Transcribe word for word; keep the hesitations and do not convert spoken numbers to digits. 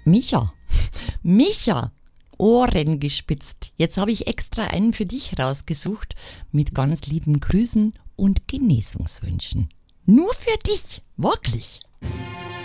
Micha, Micha, Ohren gespitzt. Jetzt habe ich extra einen für dich rausgesucht mit ganz lieben Grüßen und Genesungswünschen. Nur für dich, wirklich.